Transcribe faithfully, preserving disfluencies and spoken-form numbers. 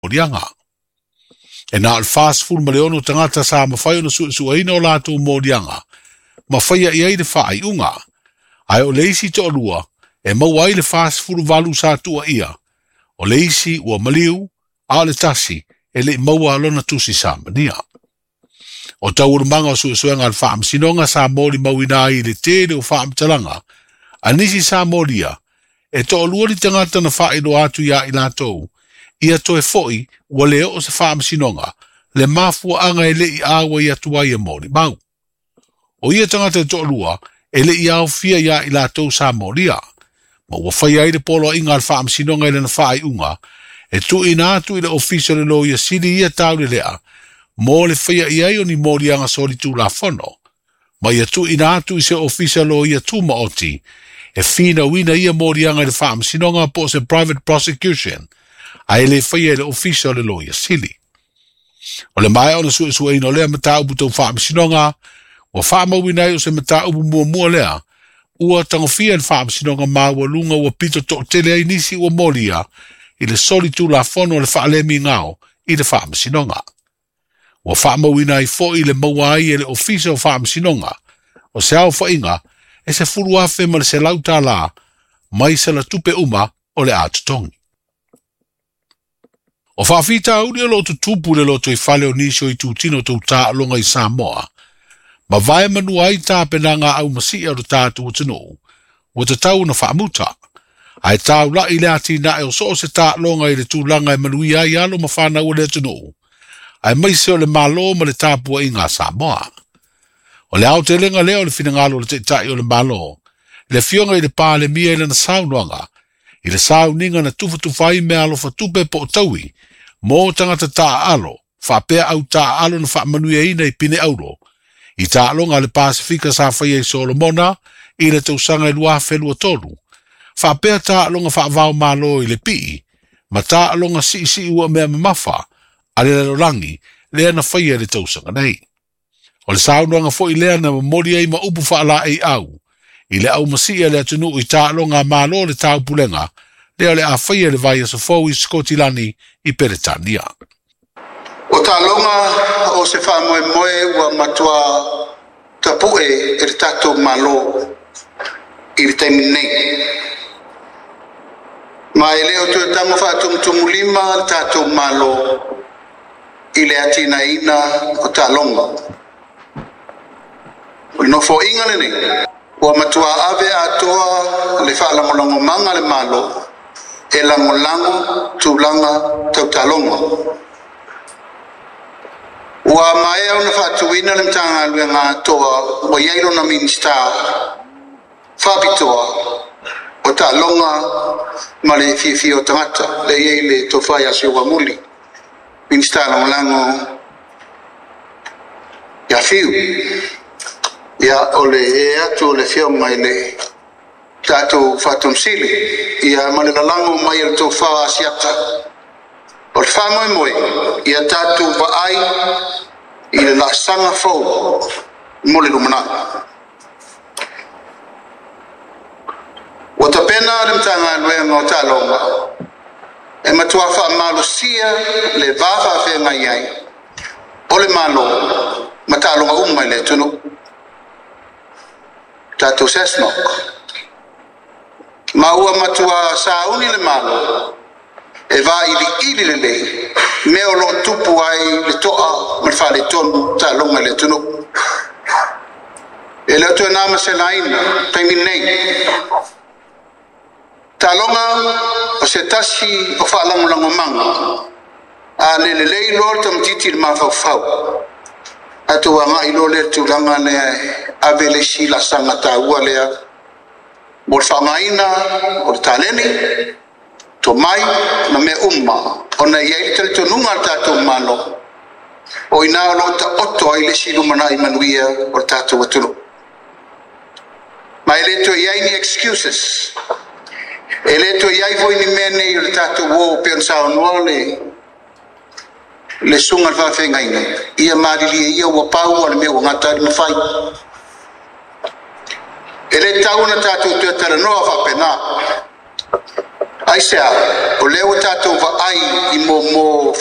morianga. E na al fast food ma leono tangata sa mawhai o na su su aina o lato morianga. Mawhaia i aide whaai unga. Ai o leisi to alua, e mawai le fast food valu sa tua ia. O leisi ua maliu, a le tasi, e le maua alona tusi sa mania. O tau urumanga o su suenga al whaam sinonga sa mori mawina i le tere o whaam talanga. Anisi sa moria, e to alua ni tangata na whae no atu ia i latou. Ia to e foi, ua leo o sa whaam sinonga, le mafua anga e le i awa i atua i a mori mau. O ia tangata to alua, e le i au fia ia i latou sa moria. Ma ua whai aire polo inga al whaam sinonga i le na whae unga, e tu ina atu i le official le lo ia sili ia tau le lea, mo le whaia i ai o ni mori anga sori tu la fono. Ma ia tu ina atu i se official lo ia tu maoti, e fina wina ia mori anga le whaam sinonga po se private prosecution, a e le whaia le official le lo ia sili. O le mai o na su su eino lea mata upu tau whaam sinonga, o whaama wina i o se mata upu mua mua lea, ua tangofia le whaam sinonga maua lunga ua pito to tele ai nisi ua moria, i le soli tu la fono le whaalemi ngao, i le whaam sinonga. Ua whaama wina i fo i le maua ai e le official whaam sinonga, o se au whainga, e se furu afe ma le se lauta la, mai se la tupe uma o le atutongi. O whaafita au ni o loto tupu le loto i whale o nisio i tūtino tau tā alonga i Samoa, ma vai manu ai tā penanga au masia o tātu o tino, o te tau na whaamuta. Ai tau la i le ati na e o so se tā alonga i le tūlanga i manui ai alo ma whana o le tino. Ai maise o le malo ma le tāpua i ngā Samoa. O le au te lenga leo le finangalo le te tai o le malo, le fionga i le pā le mia i le na saunuanga, i le sau ninga na tufa tufai me alo fatupe po taui, mo tangata tā alo, whapea au tā alo na whamanuia ina i pine auro, i tā alonga le Pasifika sa whaia i Solomona, i le tausanga i lua whelua tolu, whapea tā alonga whaavau malo i le pii, ma tā alonga si si ua mea mamafa, a le lorangi, lea na whaia le tausanga nei. O le saunuanga fo i lea na mamori ai ma upu whaala ei au, i le au masia le atunu i tā alonga malo le tau pulenga, lea le a whaia le vai asa fau i Skotilani i Peretania. O tā alonga o se wha moe moe ua matua tapue e le tatou malo i le taimi nei. Ma e leo tu tamo wha tumutumu lima le tatou malo i le atina ina o tā alonga. O no fo inga le nei. Ua matua ave atoa le whaalangolango manga le malo e langolango tūlanga tau talonga. Ua mai au na whaatuina le mtanga lue ngā toa ua iairo na minsta whapitoa o talonga ma le fifi o tangata le iei le tofai asi o muli. Minsta langolango ia fiu. Ia ole e atu le fio mai le tatu fatum sili ia male la lango mai el to fa asiata o fa moi moi ia tatu va ai i la sanga fo mole lumana o ta pena le mtanga le no talonga e matua fa malo sia le va fa fe mai ai o le malo matalonga umma le tunu tatu sesnok. Ma ua matua sauni le malo, e va ili ili le lei, meo lo tupu ai le toa, mal fa le tonu, ta longa le tunu. E le tu nama se laina, taimi nei. Ta longa, o se tasi, o fa lango lango manga, a le le lei lor tam titi le mafau fau. Atu anga ilo le tūlanga ne ave le si la sanga ta ua lea. Mor whangaina o taleni, to mai na me umma, o na iei tali to nunga tato malo. O ina o lo ta oto ai le si lumana i manuia o tato watulu. Ma ele to iei ni excuses. Ele to iei voi ni mene o tato wo pensa o nuole. Le sunga va fe ngai ia marili ia wa pau al meu ngata le fai ele tau na tatu te tara no fa pena ai sea o leo tatou va ai i mo mo